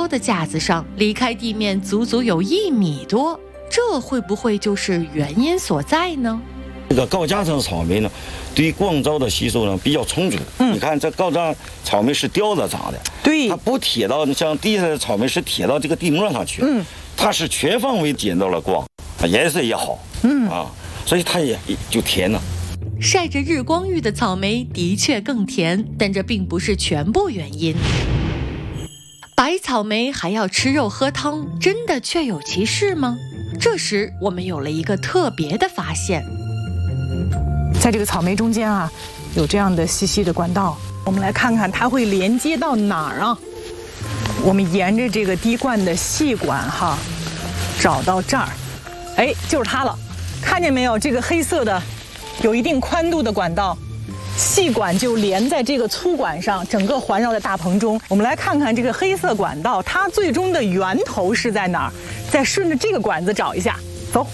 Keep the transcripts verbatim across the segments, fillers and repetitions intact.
高的架子上，离开地面足足有一米多，这会不会就是原因所在呢？ 这个高架上的草莓呢，对于光照的吸收呢比较充足。嗯，你看这高架草莓是吊着长的， 对， 它不贴到像地上的草莓是贴到这个地膜上去。嗯，它是全方位接到了光，颜色也好。嗯啊，所以它也就甜了。 晒着日光浴的草莓的确更甜，但这并不是全部原因。白草莓还要吃肉喝汤，真的确有其事吗？这时我们有了一个特别的发现， 在这个草莓中间啊，有这样的细细的管道，我们来看看它会连接到哪儿啊？我们沿着这个滴灌的细管哈，找到这儿，哎，就是它了，看见没有？这个黑色的，有一定宽度的管道。细管就连在这个粗管上，整个环绕在大棚中。我们来看看这个黑色管道，它最终的源头是在哪儿？再顺着这个管子找一下，走。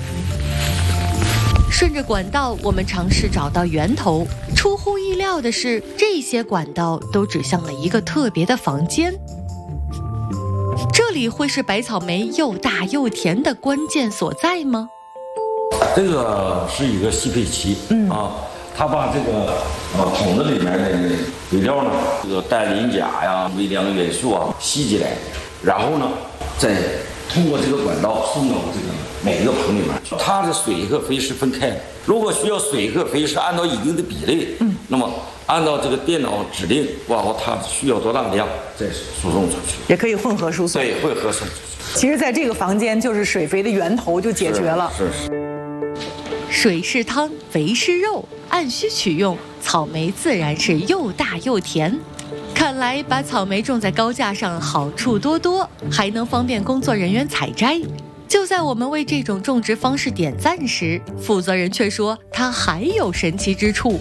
顺着管道，我们尝试找到源头。出乎意料的是，这些管道都指向了一个特别的房间。这里会是白草莓又大又甜的关键所在吗？ 这个是一个吸配器，嗯啊。它把这个呃桶子里面的肥料呢，这个氮磷钾呀、微量元素啊吸进来，然后呢，再通过这个管道送到这个每个盆里面去。它的水和肥是分开的，如果需要水和肥是按照一定的比例，嗯，那么按照这个电脑指令，然后它需要多大量再输送出去， 也可以混合输送。 对，混合输送。 其实，在这个房间就是水肥的源头就解决了。 是是。是水是汤，肥是肉，按需取用，草莓自然是又大又甜。看来把草莓种在高架上好处多多，还能方便工作人员采摘。就在我们为这种种植方式点赞时，负责人却说它还有神奇之处。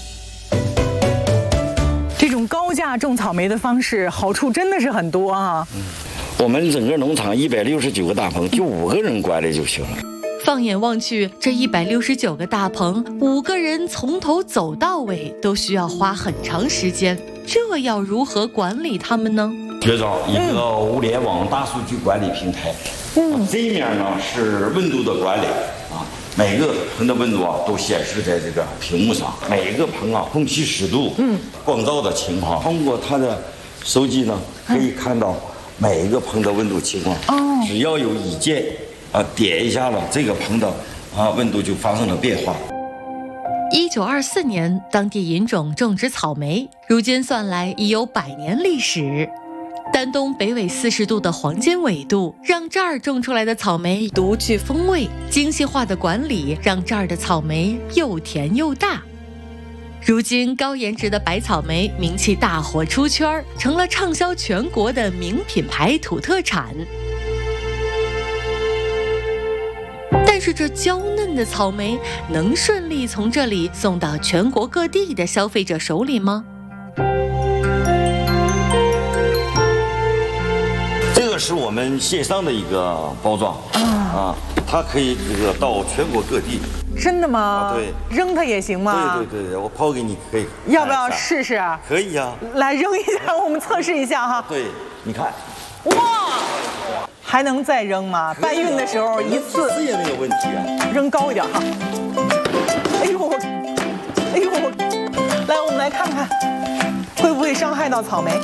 这种高架种草莓的方式好处真的是很多啊。 嗯，我们整个农场一百六十九个大棚，就五个人管理就行了。 放眼望去，这一百六十九个大棚，五个人从头走到尾都需要花很长时间，这要如何管理它们呢？ 学找一个物联网大数据管理平台，嗯，这一面呢是温度的管理啊，每个盆的温度啊都显示在这个屏幕上，每个盆啊空气湿度、嗯，光照的情况，通过它的手机呢可以看到每一个盆的温度情况，哦，只要有意见。啊，点一下了，这个盆的啊温度就发生了变化。 一九二四年，当地引种种植草莓，如今算来已有百年历史。丹东北纬四十度的黄金纬度，让这儿种出来的草莓独具风味。精细化的管理，让这儿的草莓又甜又大。如今，高颜值的白草莓名气大火出圈，成了畅销全国的名品牌土特产。但是这娇嫩的草莓能顺利从这里送到全国各地的消费者手里吗？ 这个是我们线上的一个包装啊，啊，它可以这个到全国各地。 真的吗？ 啊，对， 扔它也行吗？ 对对对对，我抛给你可以。 要不要试试啊？ 可以啊， 来扔一下，我们测试一下哈。 对，你看， 哇！还能再扔吗？搬运的时候一次这也没有问题啊。 扔高一点哈。哎呦，哎呦，来，我们来看看，会不会伤害到草莓？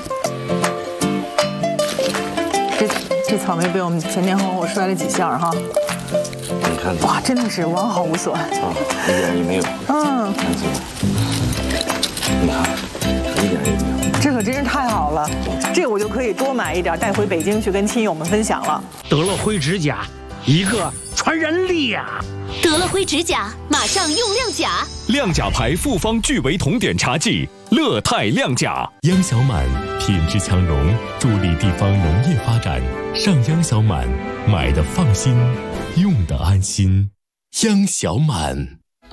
这这草莓被我们前前后后摔了几下哈。 你看， 哇，真的是完好无损啊， 一点也没有。嗯，看这个，你看，一点也没有。 这可真是太好了，这我就可以多买一点带回北京去跟亲友们分享了。 得了灰指甲，一个传染力呀！ 得了灰指甲，马上用亮甲。 亮甲牌复方聚维酮碘茶剂，乐泰亮甲。央小满品质强农，助力地方农业发展。上央小满，买的放心，用的安心。央小满。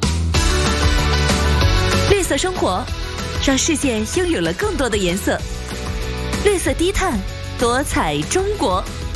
绿色生活，让世界拥有了更多的颜色。绿色低碳，多彩中国。